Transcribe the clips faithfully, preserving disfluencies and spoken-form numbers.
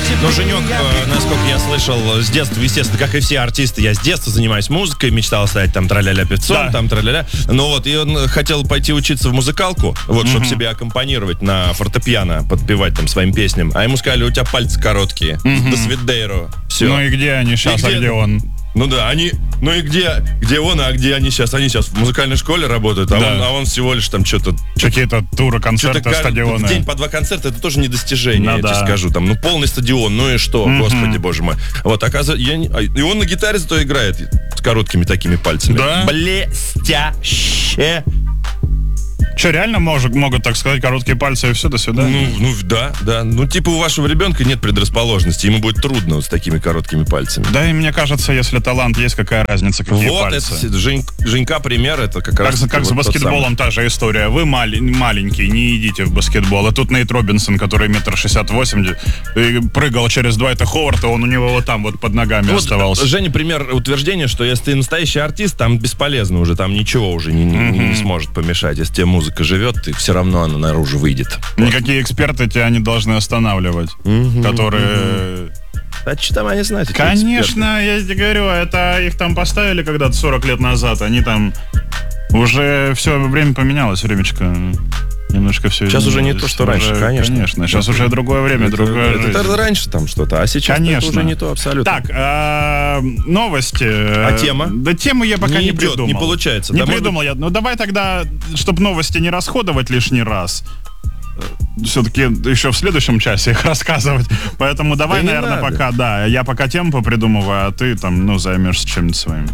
Но Женек, э, насколько я слышал, с детства, естественно, как и все артисты, я с детства занимаюсь музыкой, мечтал стать там тра-ля-ля певцом, да. там тра-ля-ля. Ну вот, и он хотел пойти учиться в музыкалку, вот, mm-hmm. чтобы себе аккомпанировать на фортепиано, подпевать там своим песням. А ему сказали, у тебя пальцы короткие. Mm-hmm. До свидейро. Все. Ну и где они сейчас, где... а где он? Ну да, они, ну и где, где он, а где они сейчас? Они сейчас в музыкальной школе работают, а, да. он, а он всего лишь там что-то... Какие-то туры, концерты, что-то, стадионы. В день по два концерта, это тоже не достижение, ну, я да. тебе скажу. Там, ну, полный стадион, ну и что, mm-hmm. господи, боже мой. Вот, оказывается, я не... И он на гитаре зато играет с короткими такими пальцами. Да? Блестяще. Что, реально может, могут, так сказать, короткие пальцы и все, до свидания? Ну, ну, да, да. Ну, типа у вашего ребенка нет предрасположенности, ему будет трудно вот с такими короткими пальцами. Да, и мне кажется, если талант есть, какая разница, какие вот пальцы. Вот, это Жень, Женька пример, это как, как раз... Как вот с баскетболом та же история. Вы мали, маленький, не идите в баскетбол. А тут Нейт Робинсон, который метр шестьдесят восемь, прыгал через Дуайта Ховарда, он у него вот там вот под ногами вот, оставался. Женя, пример утверждения, что если ты настоящий артист, там бесполезно уже, там ничего уже не, не, mm-hmm. не сможет помешать. Если тебе музыка живет, ты все равно она наружу выйдет. Никакие эксперты тебя не должны останавливать, mm-hmm, которые... Mm-hmm. А что там они знают? Конечно, я тебе говорю, это их там поставили когда-то сорок лет назад, они там уже все время поменялось, времечко. Немножко все сейчас уже не то, что раньше, уже, конечно. Конечно, сейчас уже другое время, это, другое это, это раньше там что-то, а сейчас это уже не то абсолютно. Так, э, новости. А тема? Да тему я пока не, не идет, придумал. Не получается. Не да, придумал может... я. Ну давай тогда, чтобы новости не расходовать лишний раз, все-таки еще в следующем часе их рассказывать. Поэтому давай, да наверное, пока, да, я пока тему попридумываю, а ты там, ну, займешься чем-нибудь своим.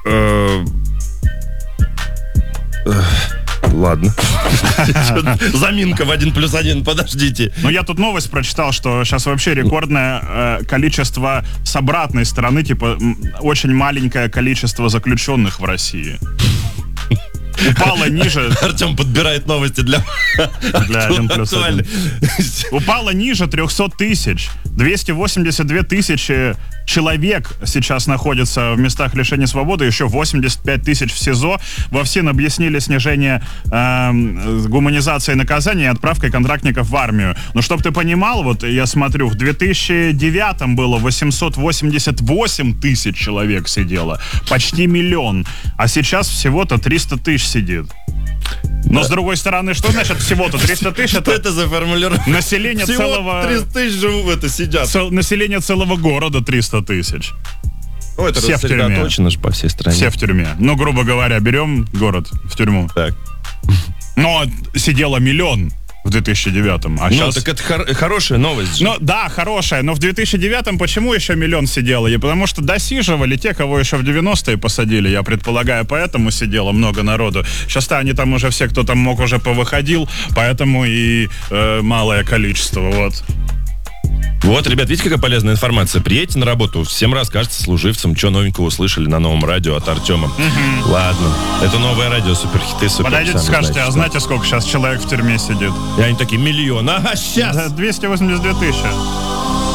Ладно. Заминка в один плюс один, подождите. Ну, я тут новость прочитал, что сейчас вообще рекордное э, количество с обратной стороны, типа, м- очень маленькое количество заключенных в России. Упало ниже... Артем подбирает новости для... Для один плюс один. Упало ниже триста тысяч. двести восемьдесят две тысячи человек сейчас находятся в местах лишения свободы, еще восемьдесят пять тысяч в СИЗО. Во ФСИН объяснили снижение э, гуманизации наказания и отправкой контрактников в армию. Но чтоб ты понимал, вот я смотрю, в две тысячи девятом было восемьсот восемьдесят восемь тысяч человек сидело, почти миллион, а сейчас всего-то триста тысяч сидит. Но да. С другой стороны, что значит всего-то триста тысяч? Что это за формулировка? Население всего целого... триста тысяч живут, это сидят. Цел... Население целого города триста тысяч. Ну, это все в тюрьме. Точно же по всей стране. Все в тюрьме. Ну, грубо говоря, берем город в тюрьму. Так. Но сидело миллион в две тысячи девятом. А ну, сейчас... так это хор- хорошая новость же. Ну, да, хорошая. Но в две тысячи девятом почему еще миллион сидело? И потому что досиживали те, кого еще в девяностые посадили, я предполагаю, поэтому сидело много народу. Сейчас-то они там уже все, кто там мог, уже повыходил, поэтому и э, малое количество, вот. Вот, ребят, видите, какая полезная информация? Приедете на работу, всем расскажете служивцам, что новенького услышали на новом радио от Артема. Угу. Ладно, это новое радио, суперхиты, супер. Подойдите, скажите, а знаете, сколько сейчас человек в тюрьме сидит? И они такие, миллион. Ага, сейчас! двести восемьдесят две тысячи.